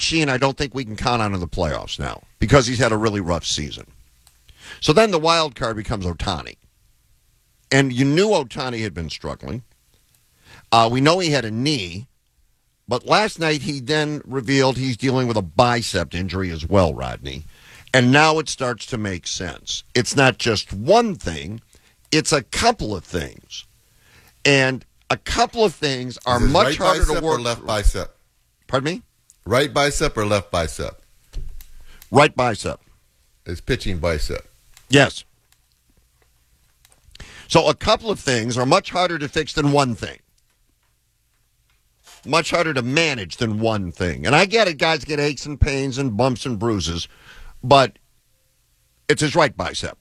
Sheehan, I don't think we can count on in the playoffs now because he's had a really rough season. So then the wild card becomes Ohtani. And you knew Ohtani had been struggling. We know he had a knee. But last night he then revealed he's dealing with a bicep injury as well, Rodney. And now it starts to make sense. It's not just one thing. It's a couple of things. And a couple of things are much harder to work or left bicep? Pardon me? Right bicep or left bicep? Right bicep. It's pitching bicep. Yes. So a couple of things are much harder to fix than one thing. Much harder to manage than one thing. And I get it, guys get aches and pains and bumps and bruises, but it's his right bicep.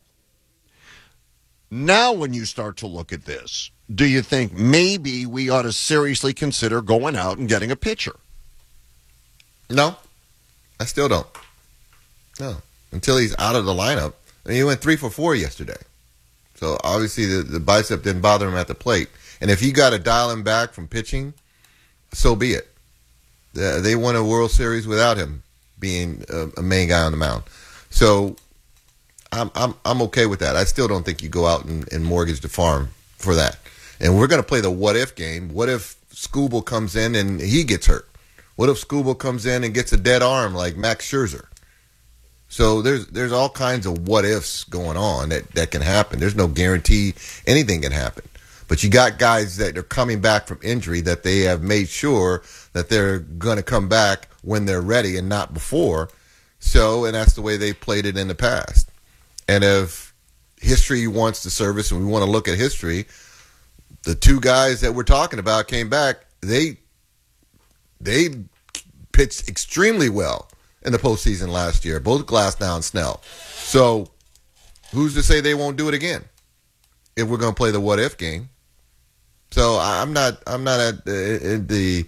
Now when you start to look at this, do you think maybe we ought to seriously consider going out and getting a pitcher? No, I still don't. No, until he's out of the lineup. I mean, he went 3 for 4 yesterday. So obviously the bicep didn't bother him at the plate. And if you got to dial him back from pitching, so be it. They won a World Series without him being a main guy on the mound. So I'm okay with that. I still don't think you go out and mortgage the farm for that. And we're going to play the what if game. What if Skubal comes in and he gets hurt? What if Skubal comes in and gets a dead arm like Max Scherzer? So there's all kinds of what ifs going on that can happen. There's no guarantee anything can happen. But you got guys that are coming back from injury that they have made sure that they're going to come back when they're ready and not before. So, and that's the way they played it in the past. And if history wants to service and we want to look at history, the two guys that we're talking about came back. They pitched extremely well in the postseason last year, both Glasnow and Snell. So who's to say they won't do it again if we're going to play the what if game? So I'm not at the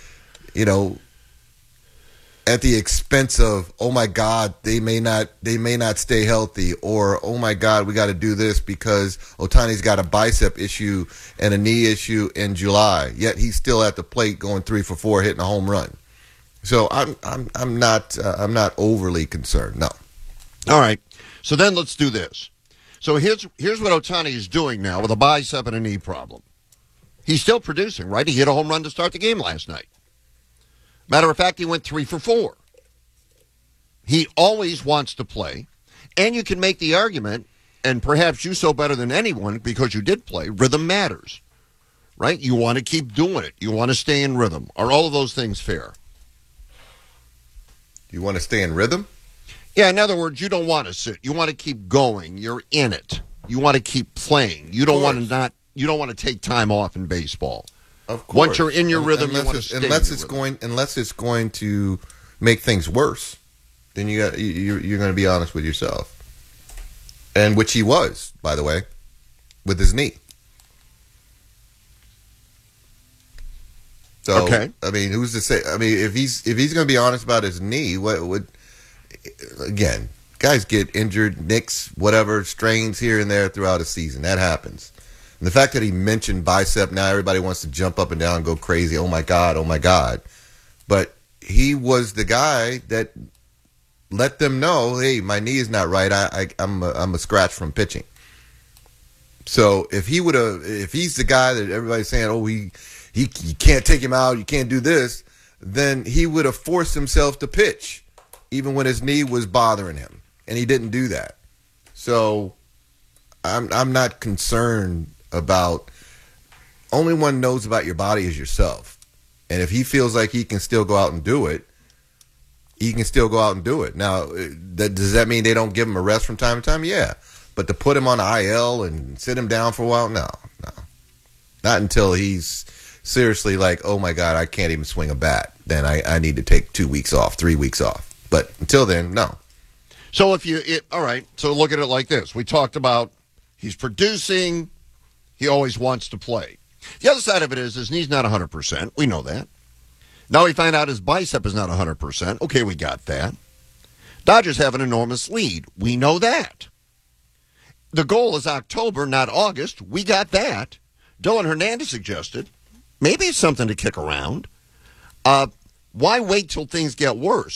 at the expense of, oh my God, they may not stay healthy, or oh my God, we got to do this because Ohtani's got a bicep issue and a knee issue in July. Yet he's still at the plate going 3 for 4, hitting a home run. So I'm not overly concerned. No. All right. So then let's do this. So here's what Ohtani is doing now with a bicep and a knee problem. He's still producing, right? He hit a home run to start the game last night. Matter of fact, he went 3 for 4. He always wants to play. And you can make the argument, and perhaps you so better than anyone because you did play, rhythm matters, right? You want to keep doing it. You want to stay in rhythm. Are all of those things fair? You want to stay in rhythm? Yeah, in other words, you don't want to sit. You want to keep going. You're in it. You want to keep playing. You don't want to take time off in baseball. Of course. Once you're in your rhythm, you want to stay unless it's going to make things worse, then you're going to be honest with yourself. And which he was, by the way, with his knee. So, okay. I mean, who's to say? I mean, if he's going to be honest about his knee, what would, again, guys get injured, nicks, whatever, strains here and there throughout a season. That happens. And the fact that he mentioned bicep, now everybody wants to jump up and down and go crazy. Oh, my God, oh, my God. But he was the guy that let them know, hey, my knee is not right. I'm a scratch from pitching. So if he's the guy that everybody's saying, oh, you can't take him out, you can't do this, then he would have forced himself to pitch, even when his knee was bothering him. And he didn't do that. So I'm not concerned about, only one knows about your body is yourself. And if he feels like he can still go out and do it, he can still go out and do it. Now, does that mean they don't give him a rest from time to time? Yeah. But to put him on IL and sit him down for a while? No. Not until he's seriously like, oh my God, I can't even swing a bat. Then I need to take 2 weeks off, 3 weeks off. But until then, no. So all right, so look at it like this. We talked about he's producing, he always wants to play. The other side of it is his knee's not 100%. We know that. Now we find out his bicep is not 100%. Okay, we got that. Dodgers have an enormous lead. We know that. The goal is October, not August. We got that. Dylan Hernandez suggested maybe it's something to kick around. Why wait till things get worse?